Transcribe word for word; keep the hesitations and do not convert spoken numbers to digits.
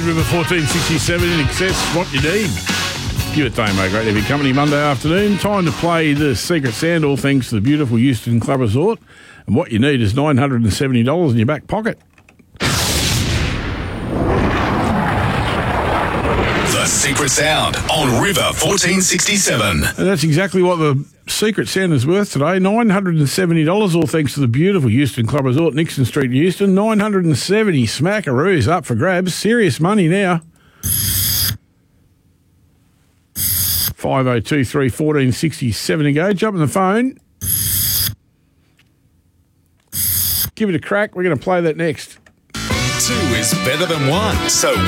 River fourteen sixty-seven in excess, what you need. Give it Damo, great to have your company Monday afternoon. Time to play the Secret Sound, all thanks to the beautiful Euston Club Resort. And what you need is nine hundred seventy dollars in your back pocket. The Secret Sound on River fourteen sixty-seven. And that's exactly what the Secret Sound is worth today. nine hundred seventy dollars, all thanks to the beautiful Euston Club Resort, Nixon Street, Euston. nine hundred seventy smackaroos up for grabs. Serious money now. five oh two three one four six seven to go. Jump on the phone. Give it a crack. We're going to play that next. Two is better than one. So